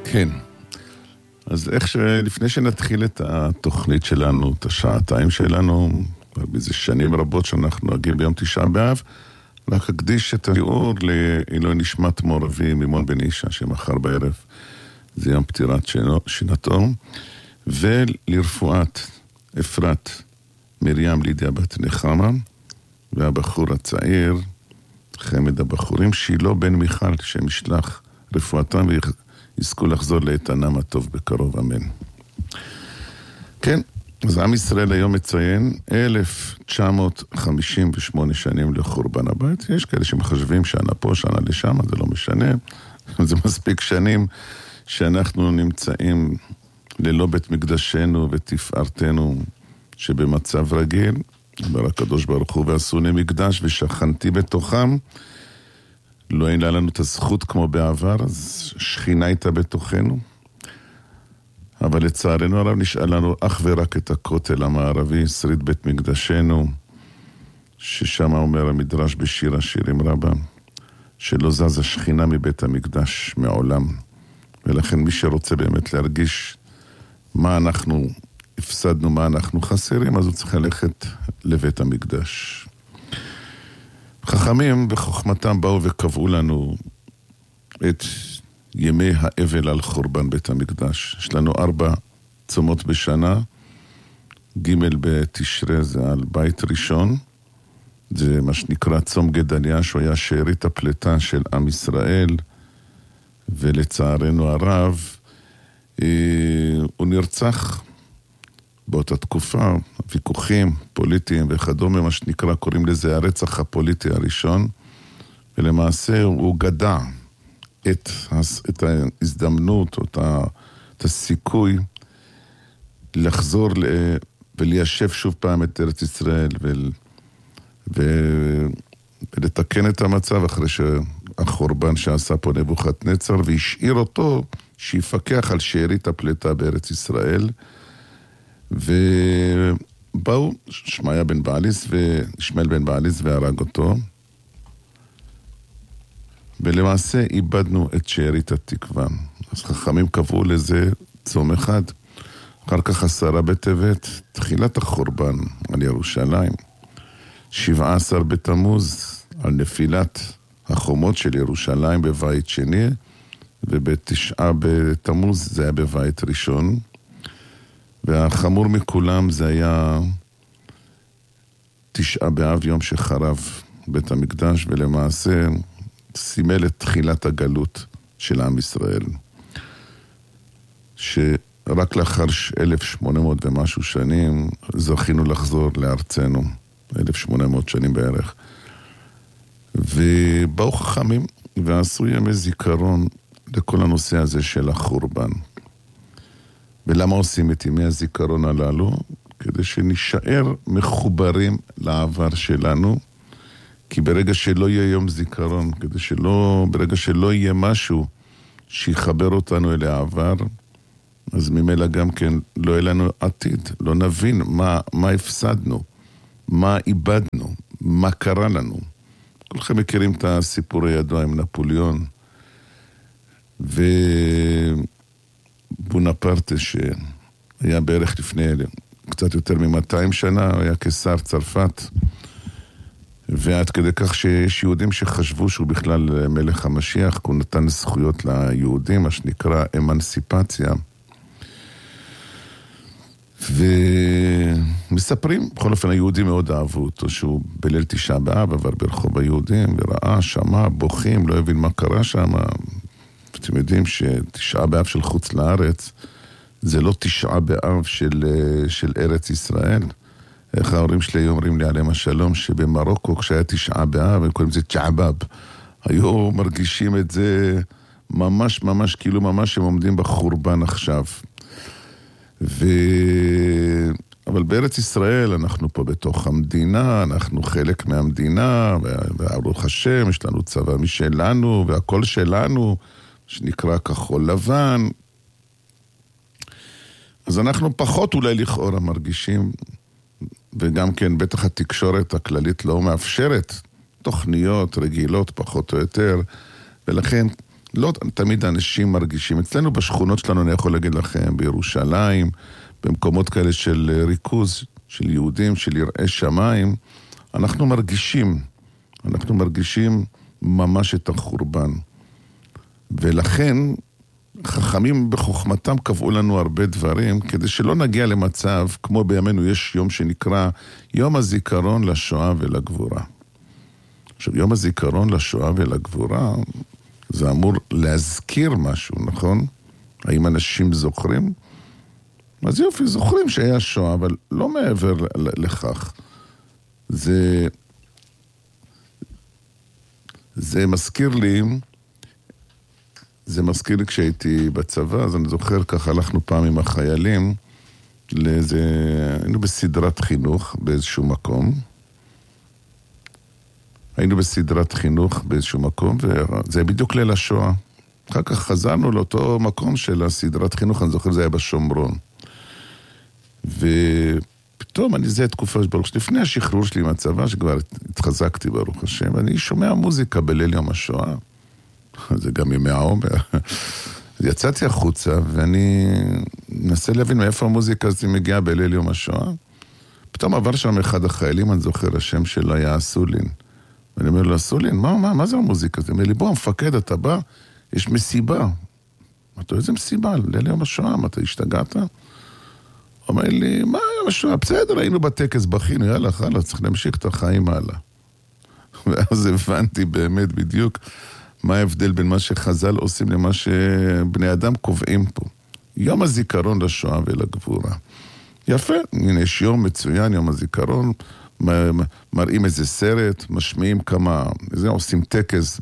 כן. אז לפני שנתחיל את התוכנית שלנו, את השעתיים שלנו, באיזה שנים רבות שאנחנו נגיע ביום 9 באב, רק אקדיש את השיעור לעילוי נשמת מור אבי מימון בן אישה, שמחר בערב זה יום פטירת שינתו, ולרפואת אפרת מרים לידיה בת נחמה, והבחור הצעיר, חמד הבחורים, שילה בן מיכל, שמשלח רפואתם ויזכו לחזור לאיתנם הטוב בקרוב, אמן. כן, אז עם ישראל היום מציין 1958 שנים לחורבן הבית. יש כאלה שמחשבים שנה פה, שנה לשם, זה לא משנה. זה מספיק שנים שאנחנו נמצאים ללא בית מקדשנו ותפארתנו שבמצב רגיל. אומר הקדוש ברוך הוא ועשוני מקדש ושכנתי בתוכם. לא אין לנו את הזכות כמו בעבר, אז שכינה הייתה בתוכנו. אבל לצערנו הרב נשאר לנו אך ורק את הכותל המערבי, שריד בית מקדשנו, ששם אומר המדרש בשיר השירים רבה, שלא זז השכינה מבית המקדש מעולם. ולכן מי שרוצה באמת להרגיש מה אנחנו הפסדנו, מה אנחנו חסרים, אז הוא צריך ללכת לבית המקדש. חכמים בחוכמתם באו וקבעו לנו את ימי האבל על חורבן בית המקדש. יש לנו 4 צומות בשנה, ג' בתשרי זה על בית ראשון, זה מה שנקרא צום גדליה, שהוא היה שארית הפלטה של עם ישראל, ולצערנו הרב, הוא נרצח באותה תקופה, ויכוחים פוליטיים וכדומה, מה שנקרא, קוראים לזה הרצח הפוליטי הראשון, ולמעשה הוא גדע את ההזדמנות, או את הסיכוי לחזור וליישב שוב פעם את ארץ ישראל ולתקן את המצב אחרי שהחורבן שעשה פה נבוכדנצר, והשאיר אותו שיפקח על שארית הפלטה בארץ ישראל. ובאו שמעיה בן בעליס וישמעאל בן בעליס והרג אותו, ולמעשה איבדנו את שארית התקווה. אז חכמים קבעו לזה צום אחד. אחר כך 10 בטבת, תחילת החורבן על ירושלים. 17 בתמוז, על נפילת החומות של ירושלים בבית שני, וב9 בתמוז זה היה בבית ראשון. והחמור מכולם זה היה 9 באב, יום שחרב בית המקדש, ולמעשה סימל את תחילת הגלות של עם ישראל, שרק לאחר 1800 ומשהו שנים זכינו לחזור לארצנו, 1800 שנים בערך. ובאו חכמים ועשו ימי זיכרון לכל הנושא הזה של החורבן. ולמה עושים את ימי הזיכרון הללו? כדי שנשאר מחוברים לעבר שלנו, כי ברגע שלא יהיה יום זיכרון, ברגע שלא יהיה משהו שיחבר אותנו אל העבר, אז ממילא גם כן לא יהיה לנו עתיד, לא נבין מה הפסדנו, מה איבדנו, מה קרה לנו. כולכם מכירים את הסיפור הידוע עם נפוליאון, בונפרטה שהיה בערך לפני קצת יותר מ-200 שנה, היה קיסר צרפת, ועד כדי כך שיש יהודים שחשבו שהוא בכלל מלך המשיח, כי הוא נתן זכויות ליהודים, מה שנקרא אמנסיפציה. ומספרים, בכל אופן היהודים מאוד אהבו אותו, שהוא בליל 9 באב עבר ברחוב היהודים, וראה, שמע, בוכים, לא הבין מה קרה שם. אתם יודעים ש9 באב של חוץ לארץ, זה לא 9 באב של ארץ ישראל. איך ההורים שלי אומרים לי עליהם השלום, שבמרוקו כשהיה 9 באב, הם קוראים לזה צ'עבאב. היו מרגישים את זה ממש ממש, כאילו ממש הם עומדים בחורבן עכשיו. אבל בארץ ישראל אנחנו פה בתוך המדינה, אנחנו חלק מהמדינה, וברוך השם, יש לנו צבא משלנו, והכל שלנו, שנקרא כחול לבן. אז אנחנו פחות אולי לכאורה מרגישים, וגם כן בטח התקשורת הכללית לא מאפשרת תוכניות רגילות פחות או יותר, ולכן לא תמיד האנשים מרגישים. אצלנו בשכונות שלנו, אני יכול להגיד לכם, בירושלים, במקומות כאלה של ריכוז, של יהודים, של יראי שמיים, אנחנו מרגישים ממש את החורבן. ולכן, חכמים בחוכמתם קבעו לנו הרבה דברים, כדי שלא נגיע למצב, כמו בימינו יש יום שנקרא יום הזיכרון לשואה ולגבורה. עכשיו, יום הזיכרון לשואה ולגבורה, זה אמור להזכיר משהו, נכון? האם אנשים זוכרים? אז יופי, זוכרים שהיה שואה, אבל לא מעבר לכך. זה מזכיר לי כשהייתי בצבא, אז אני זוכר ככה, הלכנו פעם עם החיילים, היינו בסדרת חינוך באיזשהו מקום, וזה בדיוק ליל השואה. אחר כך חזרנו לאותו מקום של הסדרת חינוך, אני זוכר, זה היה בשומרון. ופתאום זה תקופה לפני השחרור שלי מהצבא, שכבר התחזקתי ברוך השם, ואני שומע מוזיקה בליל יום השואה. זה גם ימי העומר. יצאתי החוצה, ואני מנסה להבין מאיפה המוזיקה הזאת מגיעה בליל יום השואה. פתאום עבר שם אחד החיילים, אני זוכר, השם שלו היה אסולין. ואני אומר לו, אסולין, מה זה המוזיקה הזאת? הוא אומר לי, בוא, המפקד, אתה בא, יש מסיבה. אתה איזה מסיבה? ליל יום השואה, מה, אתה השתגעת? הוא אומר לי, מה יום השואה? בסדר, היינו בטקס, בכינו, יאללה, צריך להמשיך את החיים הלאה. ואז הבנתי באמת בדיוק מה ההבדל בין מה שחז"ל עושים למה שבני אדם קובעים פה. יום הזיכרון לשואה ולגבורה. יפה, הנה יש יום מצוין, יום הזיכרון, מראים איזה סרט, משמיעים כמה, עושים טקס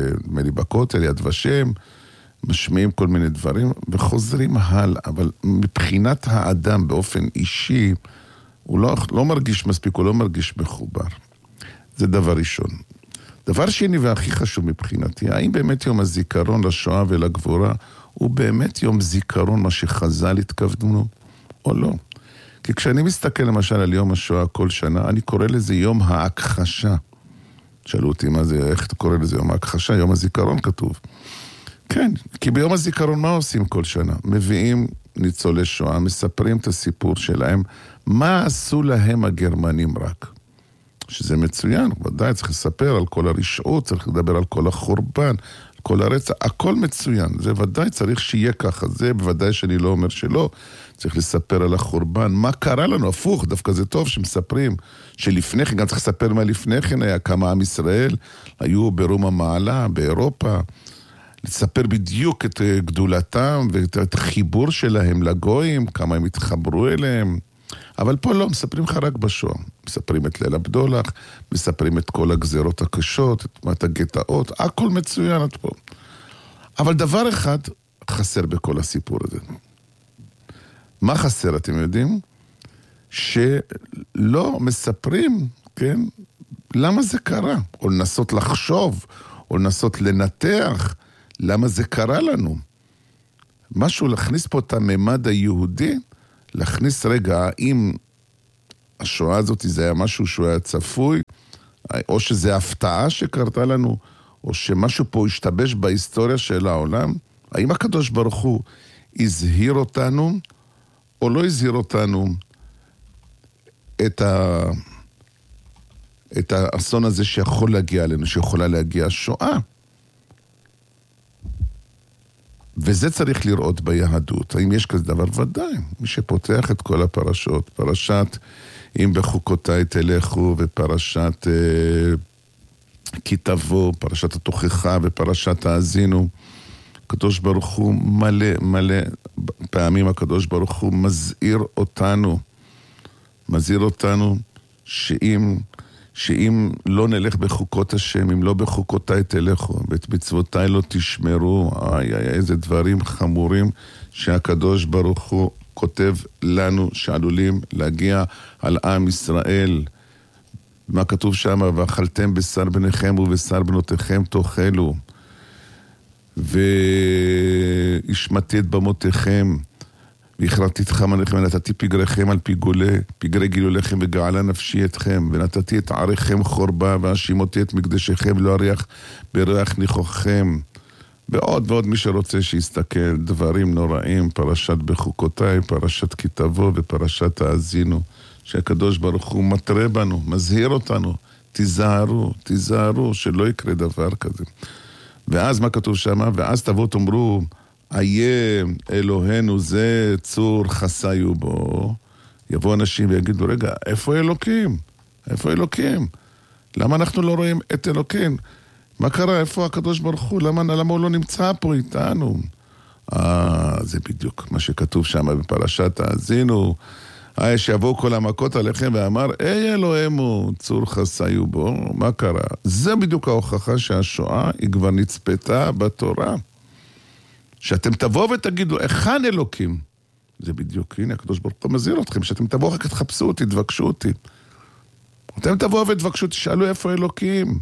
בכותל, יד ושם, משמיעים כל מיני דברים, וחוזרים הלאה, אבל מבחינת האדם באופן אישי, הוא לא מרגיש מספיק, הוא לא מרגיש מחובר. זה דבר ראשון. דבר שני והכי חשוב מבחינתי, האם באמת יום הזיכרון לשואה ולגבורה, הוא באמת יום זיכרון מה שחז"ל התכוונו, או לא? כי כשאני מסתכל למשל על יום השואה כל שנה, אני קורא לזה יום ההכחשה. שאלו אותי מה זה, איך אתה קורא לזה יום ההכחשה? יום הזיכרון כתוב. כן, כי ביום הזיכרון מה עושים כל שנה? מביאים ניצולי שואה, מספרים את הסיפור שלהם, מה עשו להם הגרמנים רק. שזה מצוין, ודאי צריך לספר על כל הרשעות, צריך לדבר על כל החורבן, על כל הרצח, הכל מצוין, זה ודאי צריך שיהיה ככה, זה בוודאי שאני לא אומר שלא, צריך לספר על החורבן, מה קרה לנו, הפוך, דווקא זה טוב שמספרים, שלפני כן, גם צריך לספר מה לפני כן היה, כמה עם ישראל היו ברום המעלה, באירופה, לספר בדיוק את גדולתם ואת החיבור שלהם לגויים, כמה הם התחברו אליהם, אבל פה לא, מספרים לך רק בשואה. מספרים את ליל הבדולח, מספרים את כל הגזרות הקשות, את הגטאות, הכל מצוין עד פה. אבל דבר אחד חסר בכל הסיפור הזה. מה חסר, אתם יודעים? שלא מספרים, כן, למה זה קרה? או לנסות לחשוב, או לנסות לנתח, למה זה קרה לנו. משהו להכניס פה את הממד היהודי, להכניס רגע, האם השואה הזאת זה היה משהו שהוא היה צפוי, או שזה הפתעה שקרתה לנו, או שמשהו פה השתבש בהיסטוריה של העולם, האם הקדוש ברוך הוא הזהיר אותנו, או לא הזהיר אותנו את האסון הזה שיכול להגיע אלינו, שיכולה להגיע השואה. וזה צריך לראות ביהדות. האם יש כזה דבר? ודאי. מי שפותח את כל הפרשות, פרשת אם בחוקותיי תלכו, ופרשת כי תבוא, פרשת התוכחה ופרשת האזינו, הקדוש ברוך הוא מלא פעמים הקדוש ברוך הוא מזהיר אותנו שאם לא נלך בחוקות השם, אם לא בחוקותיי תלכו, ואת מצוותיי לא תשמרו, איזה דברים חמורים שהקדוש ברוך הוא כותב לנו שעלולים להגיע על עם ישראל. מה כתוב שם? ואכלתם בשר בניכם ובשר בנותיכם תאכלו, והשמטתי את במותיכם, והכרתי את חמניכם, ונתתי פגריכם על פגרי גילוליכם, וגעלה נפשי אתכם, ונתתי את עריכם חורבה, והשימותי את מקדשכם, לא אריח בריח ניחוככם, ועוד ועוד מי שרוצה שיסתכל, דברים נוראים, פרשת בחוקותיי, פרשת כי תבוא ופרשת האזינו, שהקדוש ברוך הוא מטרה בנו, מזהיר אותנו, תיזהרו, תיזהרו, שלא יקרה דבר כזה. ואז מה כתוב שם? ואז תבואו תאמרו, איה אלוהינו זה צור חסיו בו. יבואו אנשים ויגידו, רגע, איפה אלוקים? איפה אלוקים? למה אנחנו לא רואים את אלוקים? מה קרה? איפה הקדוש ברוך הוא? למה הוא לא נמצא פה איתנו? זה בדיוק מה שכתוב שם בפרשת האזינו. שיבואו כל המכות עליכם ואמר, אי אלוהינו צור חסיו בו. מה קרה? זה בדיוק ההוכחה שהשואה היא כבר נצפתה בתורה. שאתם תבואו ותגידו, היכן אלוקים? זה בדיוק, הנה, הקדוש ברוך הוא מזהיר אתכם, שאתם תבואו רק תחפשו אותי, תבקשו אותי. אתם תבואו ותבקשו, תשאלו איפה אלוקים.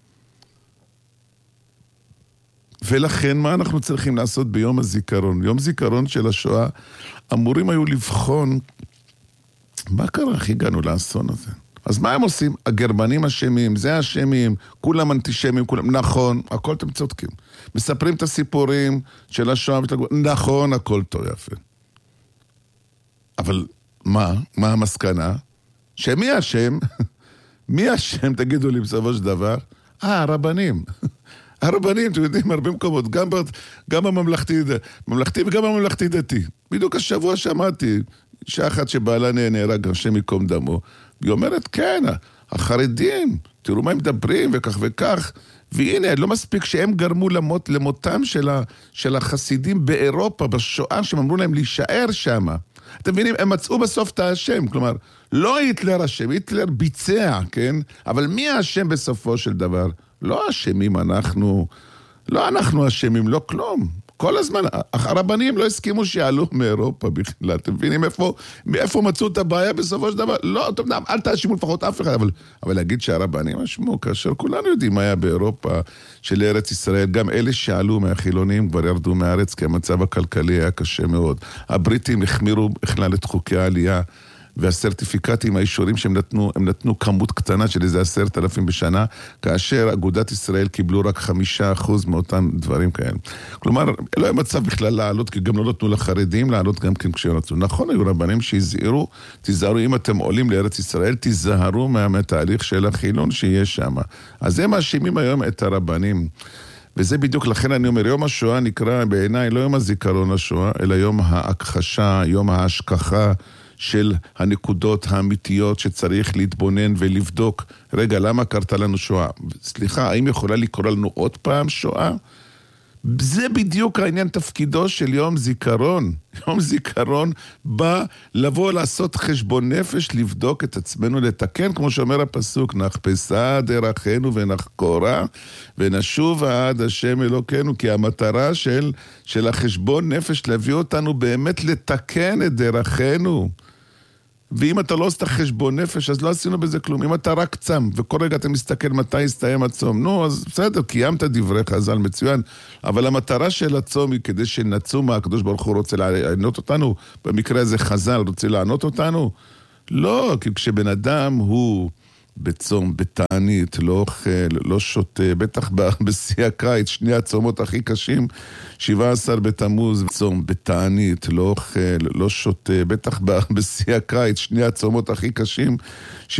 ולכן מה אנחנו צריכים לעשות ביום הזיכרון? יום זיכרון של השואה, אמורים היו לבחון, מה קרה, איך הגענו לאסון הזה? אז מה הם עושים? הגרמנים אשמים, זה אשמים, כולם אנטישמים, כולם, נכון, הכל אתם צודקים. מספרים את הסיפורים של השואה, נכון, הכל טוב יפה. אבל מה המסקנה? שמי אשם? מי אשם, תגידו לי בסופו של דבר? הרבנים. הרבנים, אתם יודעים, הרבה מקומות, גם בממלכתי וגם בממלכתי דתי. בדיוק השבוע שמעתי, אישה אחת שבעלה נהרג, השם יקום דמו, והיא אומרת, כן, החרדים, תראו מה הם מדברים וכך וכך, והנה, לא מספיק שהם גרמו למותם של החסידים באירופה, בשואה, שהם אמרו להם להישאר שם. אתם מבינים, הם מצאו בסוף את האשם, כלומר, לא היטלר אשם, היטלר ביצע, כן? אבל מי האשם בסופו של דבר? לא אשמים אנחנו, לא אנחנו אשמים, לא כלום. כל הזמן, הרבנים לא הסכימו שיעלו מאירופה בכלל, אתם מבינים מאיפה מצאו את הבעיה בסופו של דבר? לא, אתם יודעים, אל תאשימו לפחות אף אחד, אבל להגיד שהרבנים אשמו, כאשר כולנו יודעים מה היה באירופה של ארץ ישראל, גם אלה שעלו מהחילונים כבר ירדו מהארץ, כי המצב הכלכלי היה קשה מאוד. הבריטים החמירו בכלל את חוקי העלייה, והסרטיפיקטים, האישורים שהם נתנו, הם נתנו כמות קטנה של איזה 10,000 בשנה, כאשר אגודת ישראל קיבלו רק 5% מאותם דברים כאלה. כלומר, לא היה מצב בכלל לעלות, כי גם לא נתנו לחרדים לעלות גם כן כשהם רצו. נכון, היו רבנים שהזהירו, תיזהרו, אם אתם עולים לארץ ישראל, תיזהרו מהתהליך של החילון שיש שם. אז הם מאשימים היום את הרבנים. וזה בדיוק, לכן אני אומר, יום השואה נקרא בעיניי לא יום הזיכרון השואה, אלא יום ההכחשה, יום ההשכחה, של הנקודות האמיתיות שצריך להתבונן ולבדוק. רגע, למה קרתה לנו שואה? סליחה, האם יכולה לקרוא לנו עוד פעם שואה? זה בדיוק העניין תפקידו של יום זיכרון. יום זיכרון בא לבוא לעשות חשבון נפש, לבדוק את עצמנו, לתקן, כמו שאומר הפסוק, נחפשה דרכנו ונחקורה, ונשוב עד השם אלוקינו, כי המטרה של החשבון נפש להביא אותנו באמת לתקן את דרכנו. ואם אתה לא עושה חשבון נפש, אז לא עשינו בזה כלום. אם אתה רק צם, וכל רגע אתה מסתכל מתי יסתיים הצום, נו, אז בסדר, קיימת דברי חז"ל מצוין, אבל המטרה של הצום היא כדי שנצום מה הקדוש ברוך הוא רוצה לענות אותנו, במקרה הזה חז"ל רוצה לענות אותנו? לא, כי כשבן אדם הוא בצום, בתענית, לא אוכל, לא שותה, בטח בשיא הקיץ, שני הצומות הכי קשים, 17 בתמוז, צום, בתענית, לא אוכל, לא שותה, בטח בשיא הקיץ, שני הצומות הכי קשים,